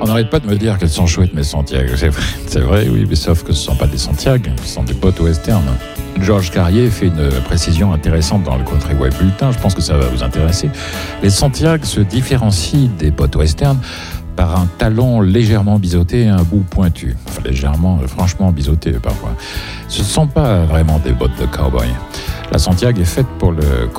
n'arrête pas de me dire qu'elles sont chouettes, mes Santiago. C'est vrai, oui, mais sauf que ce ne sont pas des Santiago, ce sont des bottes western. Georges Carrier fait une précision intéressante dans le Country Web Bulletin. Je pense que ça va vous intéresser. Les Santiago se différencient des bottes western par un talon légèrement biseauté et un bout pointu. Enfin, légèrement, franchement biseauté parfois. Ce ne sont pas vraiment des bottes de cowboy. La Santiago est faite pour le